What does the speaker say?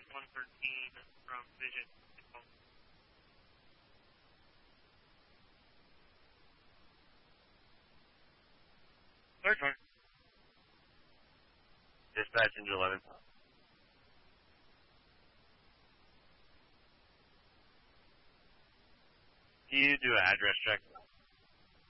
is 113 from Vision. Sorry. Dispatch engine 11. Do you do an address check?